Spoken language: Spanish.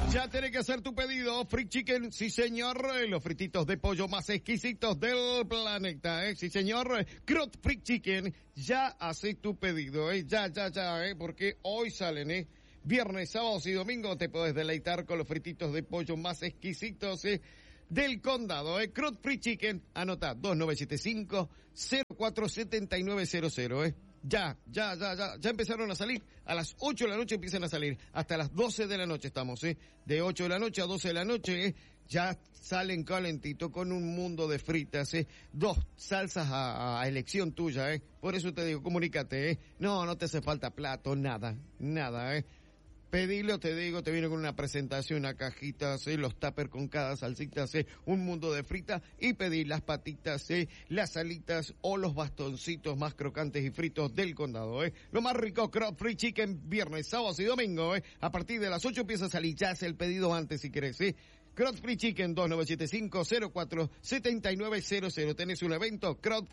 Ya tenés que hacer tu pedido, Free Chicken, sí señor, los frititos de pollo más exquisitos del planeta, sí señor, Crot Free Chicken, ya haces tu pedido, ya, porque hoy salen, viernes, sábados y domingo te podés deleitar con los frititos de pollo más exquisitos, del condado, Crot Free Chicken, anota 2975-047900, Ya empezaron a salir, a las 8 de la noche empiezan a salir, hasta las 12 de la noche estamos, de 8 de la noche a 12 de la noche, ya salen calentito con un mundo de fritas, 2 salsas a elección tuya, por eso te digo, comunícate, no te hace falta plato, nada, Pedilo, te digo, te viene con una presentación, una cajita, los tuppers con cada salsita, un mundo de fritas, y pedir las patitas, las alitas o los bastoncitos más crocantes y fritos del condado, Lo más rico, Crot Free Chicken, viernes, sábados y domingo, A partir de las 8 empieza a salir, ya hace el pedido antes si querés, Crot Free Chicken, 2975-047900. Tenés un evento, Crot